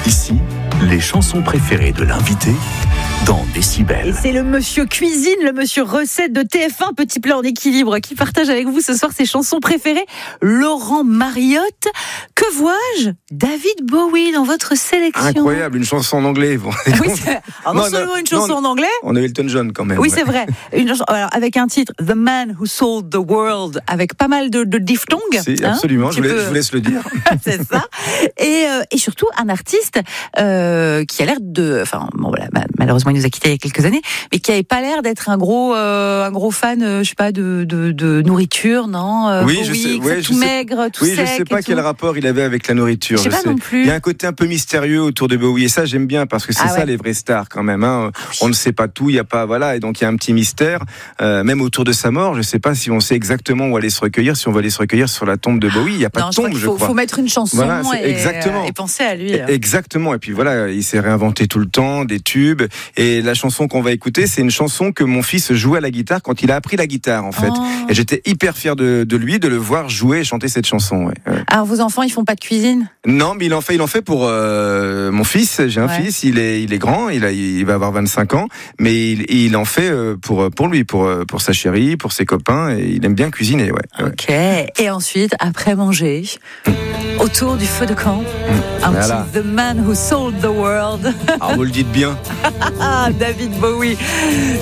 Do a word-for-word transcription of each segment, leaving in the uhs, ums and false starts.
Ici, les chansons préférées de l'invité dans Décibel. Et c'est le monsieur cuisine, le monsieur recette de T F un, Petit Plat en équilibre, qui partage avec vous ce soir ses chansons préférées. Laurent Mariotte, que vois-je ? David Bowie dans votre sélection. Incroyable, une chanson en anglais. Bon, oui, c'est... Alors, non, non seulement une chanson non, en anglais. On a Elton John quand même. Oui, ouais. c'est vrai. Une chanson, alors, avec un titre, The Man Who Sold the World, avec pas mal de, de diphtongues. Si, absolument, hein, je, vous laisse, peux... je vous laisse le dire. C'est ça. Et, euh, et surtout, un artiste euh, qui a l'air de... Enfin, bon, voilà, malheureusement, il nous a quittés il y a quelques années, mais qui n'avait pas l'air d'être un gros, euh, un gros fan, euh, je sais pas, de, de, de nourriture, non euh, Oui, Bowie, je sais, ouais, tout je maigre, sais, tout oui, sec. Je sais pas quel tout. rapport il avait avec la nourriture. Je sais je pas sais. non plus. Il y a un côté un peu mystérieux autour de Bowie, et ça j'aime bien parce que c'est ah ça ouais. les vraies stars quand même. Hein. Ah oui. On ne sait pas tout, il y a pas voilà, et donc il y a un petit mystère, euh, même autour de sa mort. Je sais pas si on sait exactement où aller se recueillir, si on va aller se recueillir sur la tombe de Bowie. Il y a pas non, de je tombe, crois qu'il je faut, crois. faut mettre une chanson voilà, et, exactement. et penser à lui. Exactement. Et puis voilà, il s'est réinventé tout le temps, des tubes. Et la chanson qu'on va écouter, c'est une chanson que mon fils jouait à la guitare quand il a appris la guitare, en fait. Oh. Et j'étais hyper fier de, de lui, de le voir jouer et chanter cette chanson. Ouais. Ouais. Alors vos enfants, ils font pas de cuisine ? Non, mais il en fait, il en fait pour euh, mon fils. J'ai un ouais. fils, il est, il est grand, il, a, il va avoir vingt-cinq ans, mais il, il en fait pour, pour lui, pour, pour sa chérie, pour ses copains, et il aime bien cuisiner. Ouais. Ok. Ouais. Et ensuite, après manger, mmh. autour du feu de camp, mmh. un voilà. petit The Man Who Sold the World. Ah, vous le dites bien. David Bowie,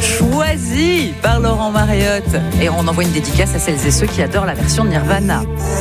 choisi par Laurent Mariotte. Et on envoie une dédicace à celles et ceux qui adorent la version de Nirvana.